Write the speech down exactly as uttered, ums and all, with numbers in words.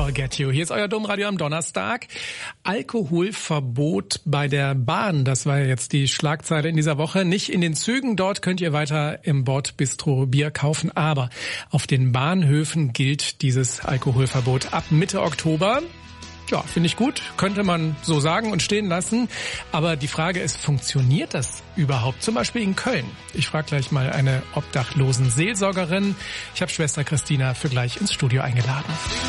Forget You. Hier ist euer Domradio am Donnerstag. Alkoholverbot bei der Bahn. Das war jetzt die Schlagzeile in dieser Woche. Nicht in den Zügen. Dort könnt ihr weiter im Bordbistro Bier kaufen. Aber auf den Bahnhöfen gilt dieses Alkoholverbot ab Mitte Oktober. Ja, finde ich gut. Könnte man so sagen und stehen lassen. Aber die Frage ist, funktioniert das überhaupt? Zum Beispiel in Köln. Ich frage gleich mal eine Obdachlosen-Seelsorgerin. Ich habe Schwester Christina für gleich ins Studio eingeladen.